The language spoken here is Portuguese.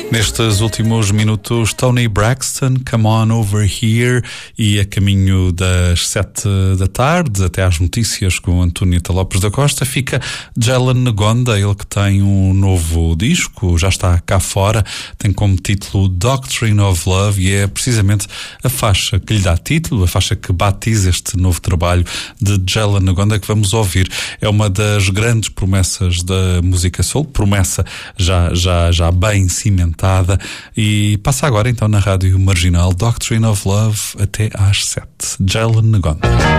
Nestes últimos minutos, Toni Braxton, Come On Over Here, e a caminho das 7 da tarde até às notícias com Antonieta Lopes da Costa, fica Jalen Ngonda, ele que tem um novo disco, já está cá fora, tem como título Doctrine of Love, e é precisamente a faixa que lhe dá título, a faixa que batiza este novo trabalho de Jalen Ngonda que vamos ouvir. É uma das grandes promessas da música soul, promessa já bem cimentada, e passa agora então na Rádio Marginal, Doctrine of Love, até às 7. Jalen Ngonda.